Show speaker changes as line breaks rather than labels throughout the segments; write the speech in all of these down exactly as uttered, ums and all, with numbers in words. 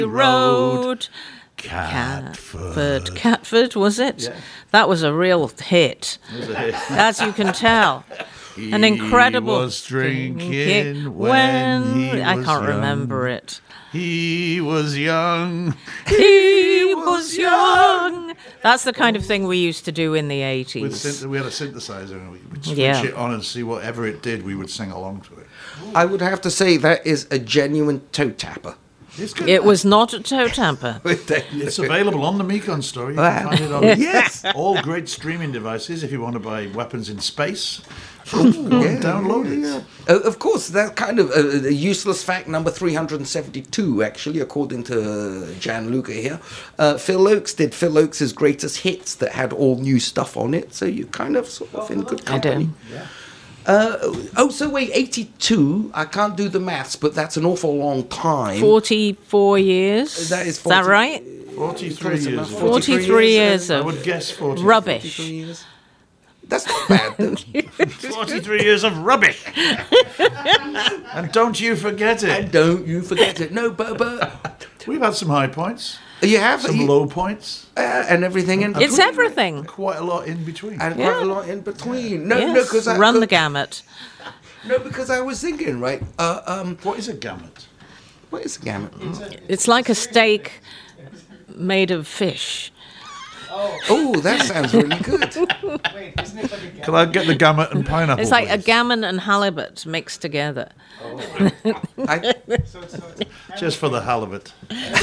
Road.
Catford.
Catford. Catford, was it?
Yeah.
That was a real hit.
It was a hit.
As you can tell. An incredible.
He was drinking when,
when
he
I
was
can't
young.
remember it.
He was young.
He was young. That's the kind of thing we used to do in the
With
eighties.
synth- we had a synthesizer and we would switch
Yeah.
it on and see whatever it did, we would sing along to it.
I would have to say that is a genuine toe tapper.
It's good.
It was not a toe tamper.
It's available on the Mekon store. You
Wow.
can find it on
Yes.
all great streaming devices. If you want to buy Weapons in Space,
Ooh,
go and download it.
yeah. Uh, of course, that's kind of a, a useless fact number three hundred seventy-two, actually, according to Gianluca here. Uh, Phil Oakes did Phil Oakes' greatest hits that had all new stuff on it, so you're kind of sort of in good
I
company.
do.
Yeah.
Uh, oh, so wait, eighty-two, I can't do the maths, but that's an awful long time.
forty-four years.
That is
Is that
forty
right?
forty-three
Close
years.
enough.
ago.
forty-three years
I
of
would guess forty.
rubbish.
forty-three years. That's not bad, though.
forty-three years of rubbish. And don't you forget it.
And don't you forget it. No, but, but
We've had some high points,
you have
some
you-
low points,
uh, and everything in between.
It's everything.
quite a lot in between.
And
Yeah.
quite a lot in between. No,
Yes.
no, because I
Run the
cause-
gamut.
No, because I was thinking, right? Uh, um,
What is a gamut?
what is a gamut?
It's like a steak made of fish.
Oh, that sounds really good.
Wait, isn't it like a
Can I get the gamut and pineapple?
It's like a
please?
gammon and halibut mixed together.
I,
so, so
Just for the halibut.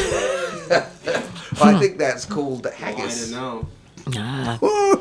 I think that's called
I
haggis.
don't know.
Ah.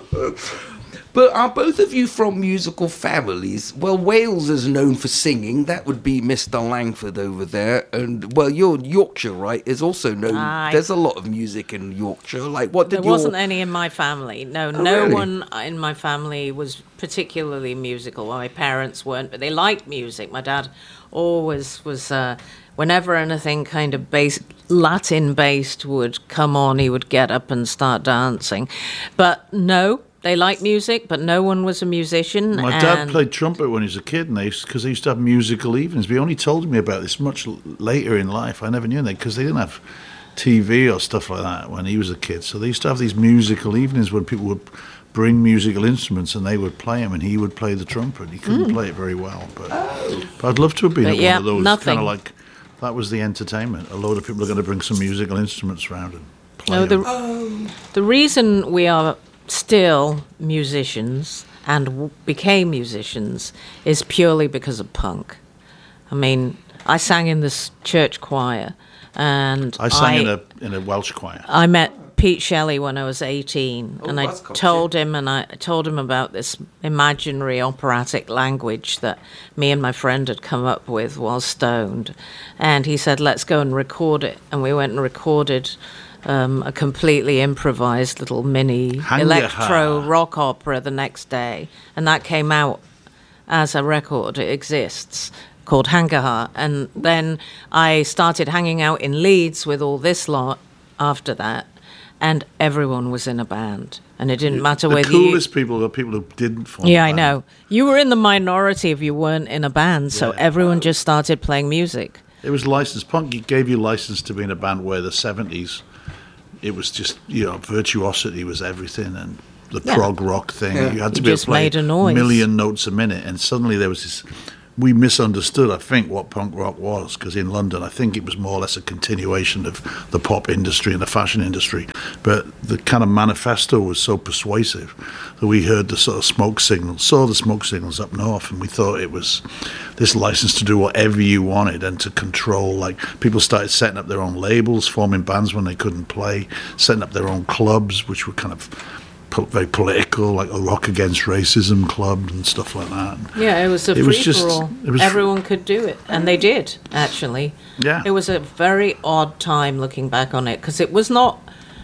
But are both of you from musical families? Well, Wales is known for singing. That would be Mister Langford over there. And, well, you're Yorkshire, right? Is also known.
Aye.
There's a lot of music in Yorkshire. Like, what did
There
your...
wasn't any in my family. No, no
really?
one in my family was particularly musical. Well, my parents weren't, but they liked music. My dad always was, uh, whenever anything kind of base, Latin-based would come on, he would get up and start dancing. But no, they liked music, but no one was a musician.
My dad
and
played trumpet when he was a kid, and they because they used to have musical evenings. But he only told me about this much l- later in life. I never knew that because they didn't have T V or stuff like that when he was a kid. So they used to have these musical evenings when people would bring musical instruments and they would play them, and he would play the trumpet. He couldn't play it very well, but, but I'd love to have been
But
at
yeah,
one of those.
nothing.
Kind of like that was the entertainment. A load of people are going to bring some musical instruments around and play
No, the,
them.
the reason we are still musicians and w- became musicians is purely because of punk. I mean, I sang in this church choir, and
I sang in a in a Welsh choir.
I met Pete Shelley when I was eighteen,
Oh,
and I
that's cool.
told him, and I told him about this imaginary operatic language that me and my friend had come up with while stoned, and he said, "Let's go and record it," and we went and recorded um, a completely improvised little mini
Hang
electro
ya ha.
rock opera the next day, and that came out as a record. It exists, called Hangaha. And then I started hanging out in Leeds with all this lot after that, and everyone was in a band. And it didn't matter
The
whether you...
coolest people are people who didn't form
Yeah,
a
I
band.
know. You were in the minority if you weren't in a band, so
Yeah.
everyone just started playing music.
It was licensed. Punk gave you license to be in a band where the seventies, it was just, you know, virtuosity was everything, and the
Yeah.
prog rock thing.
Yeah.
You had to
You
be able
just
to play
made a noise.
million notes a minute, and suddenly there was this. We misunderstood, I think, what punk rock was, because in London, I think it was more or less a continuation of the pop industry and the fashion industry. But the kind of manifesto was so persuasive that we heard the sort of smoke signals, saw the smoke signals up north, and we thought it was this license to do whatever you wanted and to control. Like, people started setting up their own labels, forming bands when they couldn't play, setting up their own clubs, which were kind of po- very political, like a Rock Against Racism club and stuff like that.
Yeah, it was a
It was
free
just-
for all.
it was-
Everyone could do it, and they did actually.
Yeah.
It was a very odd time looking back on it, because it was not.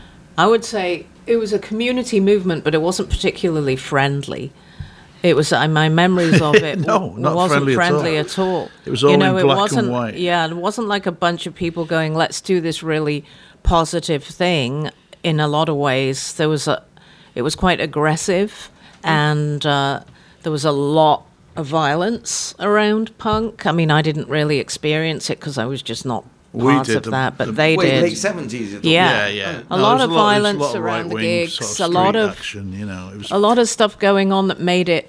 I would say it was a community movement, but it wasn't particularly friendly. It was uh, my memories of it.
No,
w-
not
wasn't
friendly at all.
friendly at all.
It was all
you know,
in
it
black and
wasn't,
white.
Yeah, it wasn't like a bunch of people going, "Let's do this really positive thing." In a lot of ways, there was a. It was quite aggressive, and uh, there was a lot of violence around punk. I mean, I didn't really experience it because I was just not
We
part
did
of
the-
that, but
the-
they
Wait,
did.
late seventies. you're talking
Yeah.
Yeah, yeah.
A
No,
lot
there
of
was a lot- there was a
violence
lot of
around the
right-wing
gigs,
sort
a lot
street
of
action, you know. It was
a lot of stuff going on that made it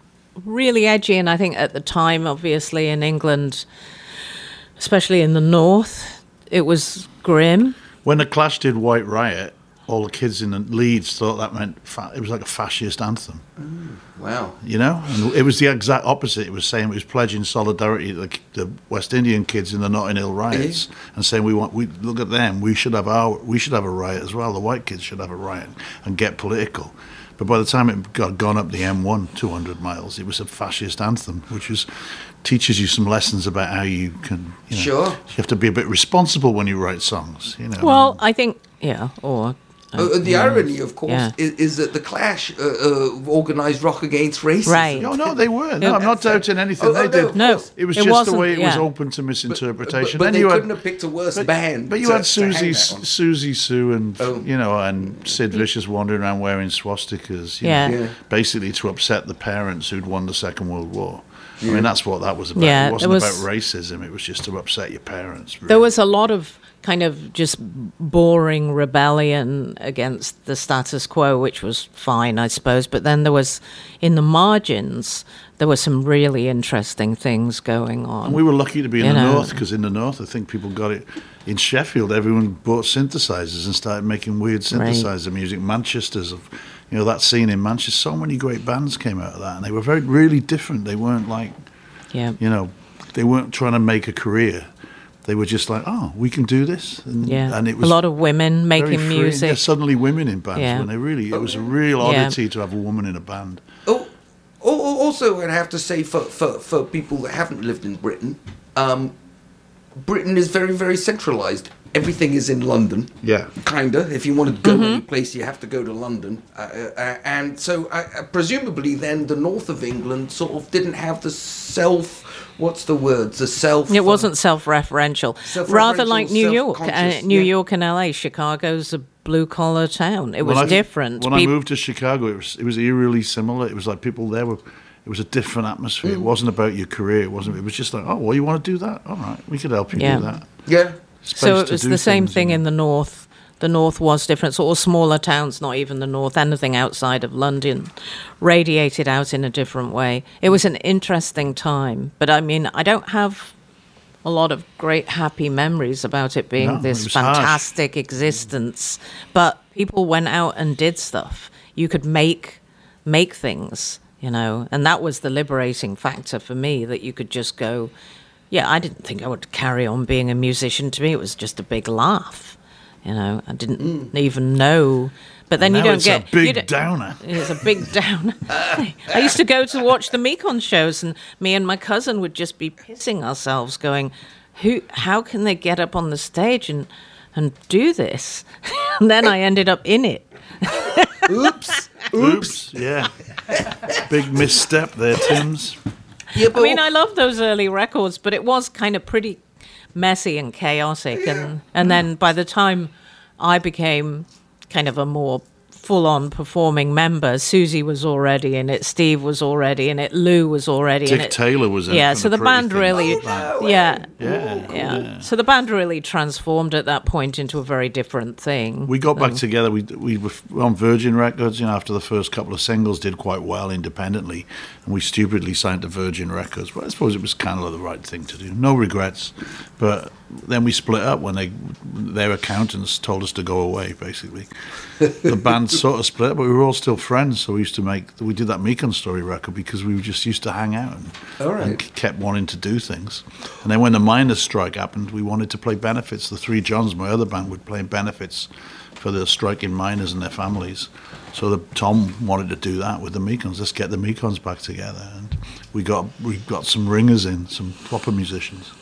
really edgy. And I think at the time, obviously in England, especially in the north, it was grim.
when the Clash did White Riot, all the kids in the Leeds thought that meant fa- it was like a fascist anthem.
Wow.
You know, and it was the exact opposite. It was saying it was pledging solidarity to the, the West Indian kids in the Notting Hill riots, and saying we want we look at them. We should have our we should have a riot as well. The white kids should have a riot and get political. But by the time it got gone up the M one two hundred miles, it was a fascist anthem, which is teaches you some lessons about how you can. You know,
Sure.
You have to be a bit responsible when you write songs. You know.
Well, I think, yeah, or
Uh, the irony, of course,
Yeah.
is, is that the Clash uh, uh, organised Rock Against Racism.
Right.
No, no, they were. No, I'm not doubting anything
Oh,
they
oh, no,
did.
of
No,
course.
It was
it
just the
wasn't,
way it was
yeah.
open to
But,
misinterpretation.
but
Then
they
you
couldn't
had,
have picked a worse
but,
band.
but you
to-
had
to hang
Susie,
that on.
Susie Sue, and
Oh.
you know, and Sid Vicious wandering around wearing swastikas. You
Yeah.
know,
Yeah.
basically to upset the parents who'd won the Second World War. I mean, that's what that was about.
Yeah,
it wasn't
there was-
about racism. It was just to upset your parents. Really.
there was a lot of kind of just boring rebellion against the status quo, which was fine, I suppose. But then there was, in the margins, there were some really interesting things going on.
And we were lucky to be in
You
the
know.
north, because in the north, I think people got it. In Sheffield, everyone bought synthesizers and started making weird
Right.
synthesizer music. Manchester's, of, you know, that scene in Manchester. So many great bands came out of that, and they were very, really different. They weren't like,
yeah.
you know, they weren't trying to make a career. They were just like, oh, we can do this, and,
Yeah,
and it was
a lot of women
very
making
free.
music.
Yeah, suddenly women in bands
Yeah.
when they really, it was a real
Yeah.
oddity to have a woman in a band.
Oh, oh, oh, also, I'd have to say for, for, for people that haven't lived in Britain, um, Britain is very, very centralised. Everything is in London.
Yeah.
Kinda. If you want to go
Mm-hmm.
any place, you have to go to London. Uh, uh, and so, uh, uh, presumably, then the north of England sort of didn't have the self. What's the word? The self.
It wasn't self-referential.
Self-referential,
Rather like New York, uh,
self-conscious,
New
yeah.
York and L A. Chicago's a blue-collar town. It was
When I-
different.
When I
Peop-
moved to Chicago, it was it was eerily similar. It was like people there were. It was a different atmosphere. It wasn't about your career. It wasn't. It was just like, oh, well, you want to do that? All right, we could help you
Yeah.
do that.
Yeah.
So
Space
it
to
was
do
the same
things,
thing
you
in
know.
the north. The north was different. Sort of smaller towns, not even the north, anything outside of London, radiated out in a different way. It was an interesting time, but I mean, I don't have a lot of great happy memories about it being
No, it
this
was harsh.
fantastic existence. But people went out and did stuff. You could make make things, you know, and that was the liberating factor for me, that you could just go. Yeah, I didn't think I would carry on being a musician. To me, it was just a big laugh. You know, I didn't even know. But then
Now
you don't
it's
get
a big
you don't-
downer.
It's a big downer. I used to go to watch the Mekon shows, and me and my cousin would just be pissing ourselves, going, "Who? How can they get up on the stage and and do this?" And then I ended up in it.
Oops.
Oops. Yeah. Big misstep there, Tim's.
Yeah, but
I mean, I love those early records, but it was kind of pretty messy and chaotic. And, and then by the time I became kind of a more full-on performing member, Susie was already in it, Steve was already in it, Lou was already in
Dick
it.
Taylor was in it
Yeah,
from
so
the
the
Pretty
band
Things.
really,
Oh, no
yeah,
Yeah.
yeah. So the band really transformed at that point into a very different thing.
We got back together. We we were on Virgin Records. You know, after the first couple of singles did quite well independently, and we stupidly signed to Virgin Records. But I suppose it was kind of the right thing to do. No regrets. But then we split up when they their accountants told us to go away. Basically, the band sort of split up, but we were all still friends. So we used to make we did that Mekon Story record because we just used to hang out and,
All right.
and kept wanting to do things. And then when the miners' strike happened, we wanted to play benefits. The Three Johns, my other band, would play benefits for the striking miners and their families. So the, Tom wanted to do that with the Mekons. Let's get the Mekons back together, and we got we got some ringers in, some proper musicians.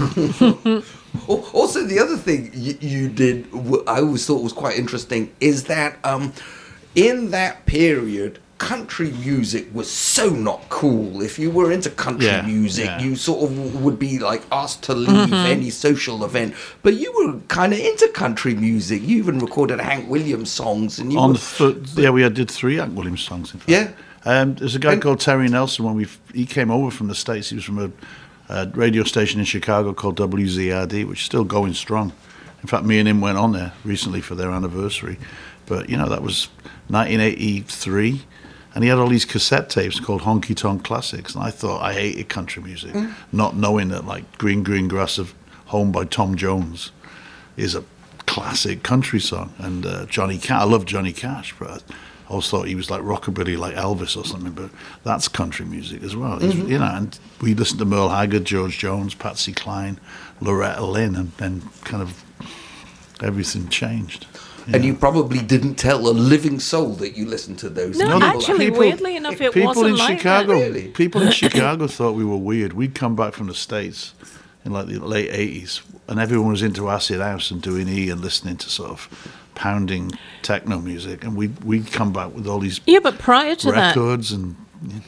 Al- Also, the other thing you, you did, wh- I always thought was quite interesting, is that um, in that period, country music was so not cool. If you were into country
Yeah,
music,
yeah.
you sort of would be like asked to leave any social event. But you were kind of into country music. You even recorded Hank Williams songs, and you
On
were,
the th- yeah, we had, did three Hank Williams songs. In fact.
Yeah.
Um, there's a guy
And-
called Terry Nelson. When we he came over from the States, he was from a, a radio station in Chicago called W Z R D, which is still going strong. In fact, me and him went on there recently for their anniversary. But, you know, that was nineteen eighty-three. And he had all these cassette tapes called Honky Tonk Classics. And I thought I hated country music, mm. not knowing that, like, Green Green Grass of Home by Tom Jones is a classic country song. And uh, Johnny Cash, I love Johnny Cash, but I always thought he was like rockabilly, like Elvis or something. But that's country music as well. Mm-hmm. You know, and we listened to Merle Haggard, George Jones, Patsy Cline, Loretta Lynn, and then kind of everything changed.
You and know. You probably didn't tell a living soul that you listened to those.
No, actually, people, weirdly enough, it
people
wasn't
in
like
Chicago,
that.
Really?
People in Chicago thought we were weird. We'd come back from the States in like the late eighties, and everyone was into acid house and doing E and listening to sort of pounding techno music, and we'd, we'd come back with all these
yeah, but prior to
records
that,
and yeah.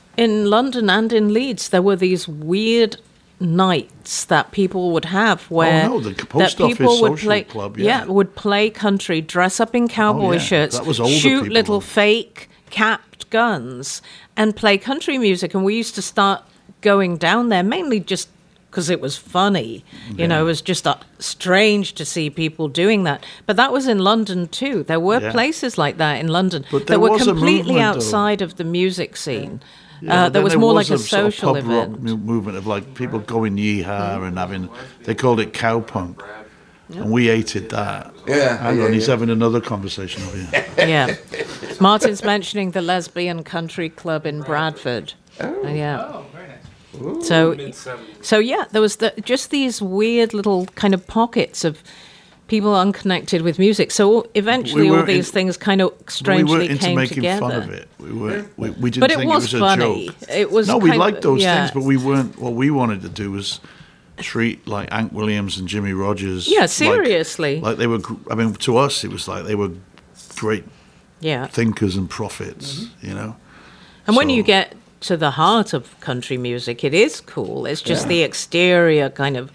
in London and in Leeds, there were these weird nights that people would have where
oh, no, the post
that people
office
would
social
play
club, yeah.
yeah would play country, dress up in cowboy
oh, yeah.
shirts,
that was older
shoot
people.
little fake capped guns and play country music. And we used to start going down there mainly just because it was funny. You
yeah.
know, it was just uh, strange to see people doing that. But that was in London too. There were
yeah.
places like that in London
but
that were
was
completely
movement,
outside of the music scene.
Yeah,
uh, there was
there
more
was
like a,
a sort of
social
pub
event.
rock mu- movement of like people going yeehaw and having, they called it cowpunk. Yeah. And we hated that.
Yeah.
Hang
yeah,
on, he's
yeah.
having another conversation over here.
Yeah. Martin's mentioning the Lesbian Country Club in Bradford.
Oh.
Uh, yeah.
Oh, very nice.
Ooh.
So, so yeah, there was the, just these weird little kind of pockets of people unconnected with music. So eventually,
We
all
were
these
in-
things kind of strangely
we weren't into
came
making
together.
fun of it. We were. We, we didn't
But it
think
was
it was
funny.
a joke.
It was
No, we
kind
liked
of-
those
yeah.
things, but we weren't. What we wanted to do was treat like Hank Williams and Jimmy Rogers.
Yeah,
like-
seriously.
Like, they were. gr- I mean, to us, it was like they were great
Yeah.
thinkers and prophets.
Mm-hmm.
You know.
And when
So-
you get to the heart of country music, it is cool. It's just
Yeah.
the exterior kind of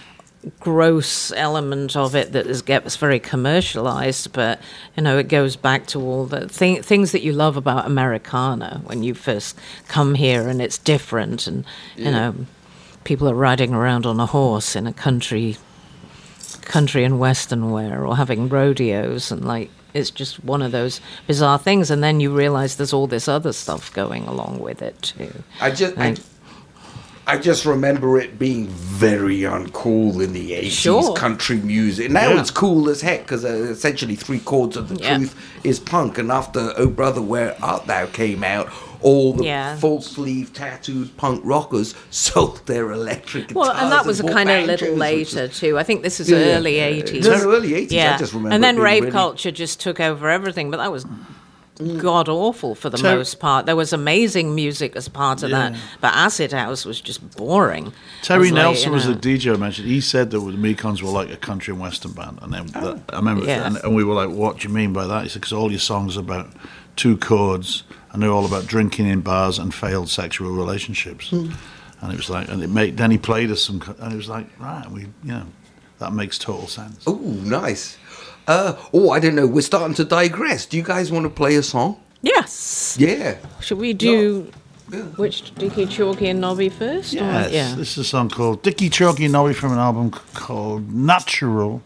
gross element of it that is, gets very commercialized, but you know, it goes back to all the th- things that you love about Americana when you first come here, and it's different, and you
Yeah.
know, people are riding around on a horse in a country country and western wear, or having rodeos, and like it's just one of those bizarre things. And then you realize there's all this other stuff going along with it too.
I just, I,
Like-
I just remember it being very uncool in the eighties,
Sure.
country music. Now
Yeah.
it's cool as heck because uh, essentially Three Chords of the
Yeah.
Truth is punk. And after Oh Brother, Where Art Thou came out, all the
Yeah.
full sleeve tattooed punk rockers sold their electric guitars.
Well, and that was a
bought
kind of a little
banjos,
later
which
too. I think this is
Yeah, yeah.
early
Uh,
eighties.
no, no, early eighties. I
Yeah,
just remember
and
it
then
being
rave
really-
culture just took over everything. But that was god awful for the
Ter-
most part. There was amazing music as part of that,
Yeah.
but acid house was just boring.
Terry
It was like,
Nelson
you
was
know,
the D J I mentioned. He said that the Mekons were like a country and western band, and then that, I remember,
Yeah.
and, and we were like, "What do you mean by that?" He said, "Because all your songs are about two chords, and they're all about drinking in bars and failed sexual relationships." And it was like, and it made. Then he played us some, co- and it was like, right, we, you know, that makes total sense.
Oh, nice. Uh, oh, I don't know. We're starting to digress. Do you guys want to play a song?
Yes.
Yeah.
Should we do
Yeah.
which Dickie, Chalky, and Nobby first? or-
Yes,
yeah.
this is a song called Dickie Chalky and Nobby from an album c- called Natural.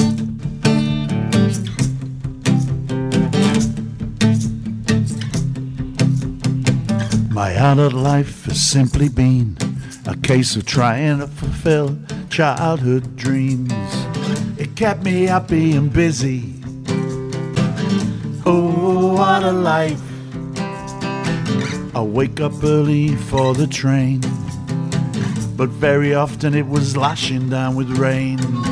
My adult life has simply been a case of trying to fulfill childhood dreams. It kept me happy and busy. Oh, what a life. I wake up early for the train, but very often it was lashing down with rain.